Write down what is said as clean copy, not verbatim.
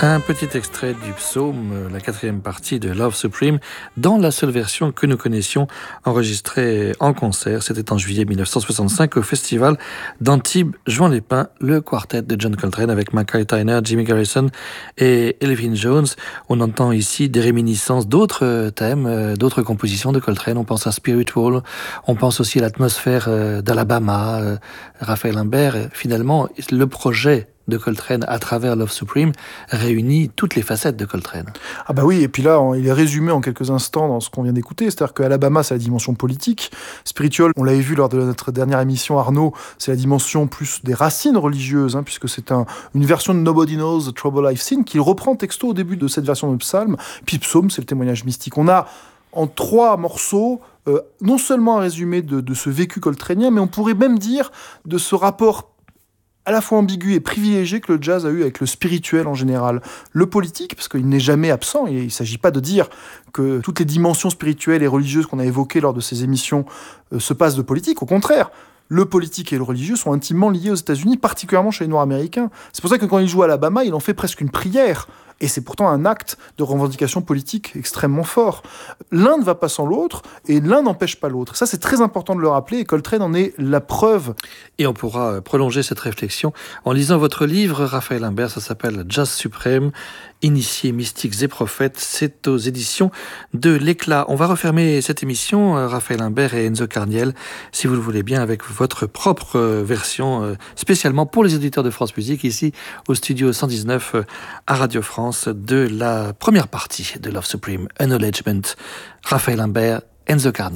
Un petit extrait du psaume, la 4e partie de Love Supreme, dans la seule version que nous connaissions, enregistrée en concert. C'était en juillet 1965 au festival d'Antibes-Juan-les-Pins, le quartet de John Coltrane avec Mackay Tyner, Jimmy Garrison et Elvin Jones. On entend ici des réminiscences d'autres thèmes, d'autres compositions de Coltrane. On pense à Spiritual, on pense aussi à l'atmosphère d'Alabama, Raphaël Imbert. Finalement, le projet de Coltrane à travers Love Supreme réunit toutes les facettes de Coltrane. Ah bah oui, et puis là, il est résumé en quelques instants dans ce qu'on vient d'écouter, c'est-à-dire qu'Alabama, c'est la dimension politique, Spiritual, on l'avait vu lors de notre dernière émission, Arnaud, c'est la dimension plus des racines religieuses, puisque c'est une version de Nobody Knows the Trouble I've Seen, qu'il reprend texto au début de cette version de Psalm, puis Psaume, c'est le témoignage mystique. On a en 3 morceaux, non seulement un résumé de ce vécu coltranien, mais on pourrait même dire de ce rapport à la fois ambigu et privilégié que le jazz a eu avec le spirituel en général. Le politique, parce qu'il n'est jamais absent, il ne s'agit pas de dire que toutes les dimensions spirituelles et religieuses qu'on a évoquées lors de ces émissions se passent de politique, au contraire. Le politique et le religieux sont intimement liés aux États-Unis, particulièrement chez les Noirs américains. C'est pour ça que quand il joue à Alabama, il en fait presque une prière. Et c'est pourtant un acte de revendication politique extrêmement fort. L'un ne va pas sans l'autre, et l'un n'empêche pas l'autre. Ça, c'est très important de le rappeler, et Coltrane en est la preuve. Et on pourra prolonger cette réflexion en lisant votre livre, Raphaël Imbert, ça s'appelle Jazz Suprême, Initiés, mystiques et prophètes. C'est aux éditions de l'Éclat. On va refermer cette émission, Raphaël Imbert et Enzo Carniel, si vous le voulez bien, avec votre propre version, spécialement pour les auditeurs de France Musique, ici au studio 119 à Radio France, de la première partie de Love Supreme, Acknowledgement. Raphaël Imbert, Enzo Carniel.